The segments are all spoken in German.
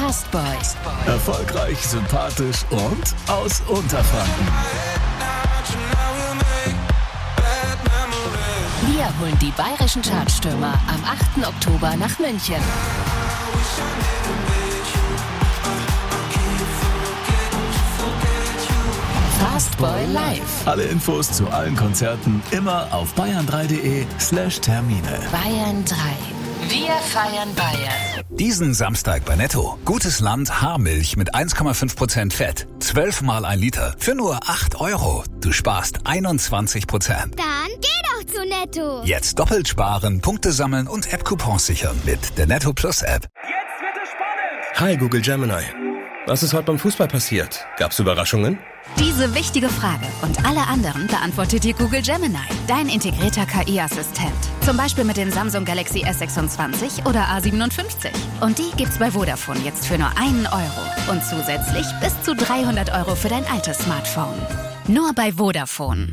Fastboy. Erfolgreich, sympathisch und aus Unterfranken. Wir holen die bayerischen Chartstürmer am 8. Oktober nach München. Fastboy live. Alle Infos zu allen Konzerten immer auf bayern3.de/Termine. Bayern 3. Wir feiern Bayern. Diesen Samstag bei Netto. Gutes Land Haarmilch mit 1,5% Fett. 12 mal 1 Liter für nur 8 €. Du sparst 21%. Dann geh doch zu Netto. Jetzt doppelt sparen, Punkte sammeln und App-Coupons sichern mit der Netto Plus App. Jetzt wird es spannend! Hi Google Gemini. Was ist heute beim Fußball passiert? Gab's Überraschungen? Diese wichtige Frage und alle anderen beantwortet dir Google Gemini, dein integrierter KI-Assistent. Zum Beispiel mit den Samsung Galaxy S26 oder A57. Und die gibt's bei Vodafone jetzt für nur 1 €. Und zusätzlich bis zu 300 € für dein altes Smartphone. Nur bei Vodafone.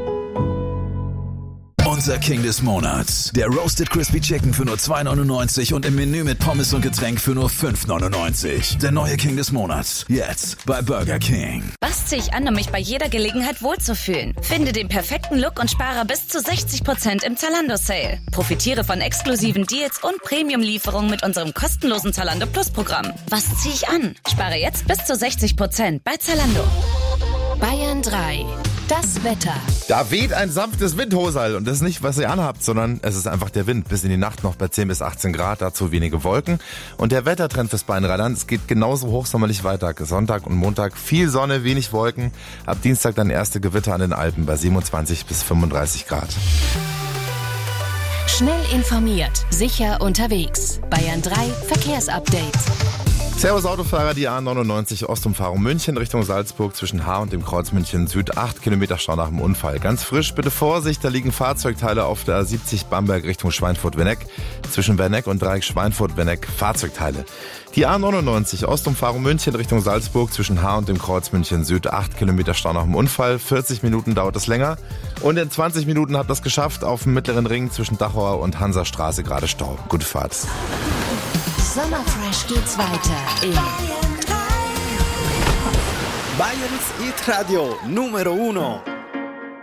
Unser King des Monats. Der Roasted Crispy Chicken für nur 2,99 und im Menü mit Pommes und Getränk für nur 5,99. Der neue King des Monats. Jetzt bei Burger King. Was ziehe ich an, um mich bei jeder Gelegenheit wohlzufühlen? Finde den perfekten Look und spare bis zu 60% im Zalando-Sale. Profitiere von exklusiven Deals und Premium-Lieferungen mit unserem kostenlosen Zalando Plus-Programm. Was ziehe ich an? Spare jetzt bis zu 60% bei Zalando. Bayern 3. Das Wetter. Da weht ein sanftes Windhosal und das ist nicht, was ihr anhabt, sondern es ist einfach der Wind. Bis in die Nacht noch bei 10 bis 18 Grad, dazu wenige Wolken. Und der Wettertrend fürs Bayern-Rheinland, es geht genauso hochsommerlich weiter. Sonntag und Montag viel Sonne, wenig Wolken. Ab Dienstag dann erste Gewitter an den Alpen bei 27 bis 35 Grad. Schnell informiert, sicher unterwegs. Bayern 3 Verkehrsupdate. Servus Autofahrer, die A99 Ostumfahrung München Richtung Salzburg zwischen Haar und dem Kreuz München Süd. 8 Kilometer Stau nach dem Unfall. Ganz frisch, bitte Vorsicht, da liegen Fahrzeugteile auf der A70 Bamberg Richtung Schweinfurt-Wenneck. Zwischen Wenneck und Dreieck Schweinfurt-Wenneck Fahrzeugteile. Die A99 Ostumfahrung München Richtung Salzburg zwischen Haar und dem Kreuz München Süd. 8 Kilometer Stau nach dem Unfall. 40 Minuten dauert es länger. Und in 20 Minuten hat das geschafft. Auf dem mittleren Ring zwischen Dachauer und Hansastraße gerade Stau. Gute Fahrt. Sommerfresh geht's weiter in Bayerns Hit Radio Numero 1.